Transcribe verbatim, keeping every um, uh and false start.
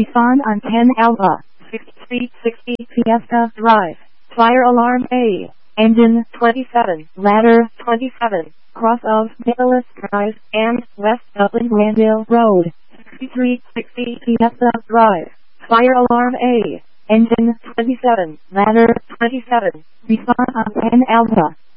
Respond on ten Alpha, sixty sixty Fiesta Drive. Fire alarm A. Engine twenty-seven, ladder twenty-seven, cross of Nicholas Drive and West Upland Granville Road, sixty-three sixty Fiesta Drive. Fire alarm A. Engine twenty-seven, ladder twenty-seven. Respond on ten Alpha.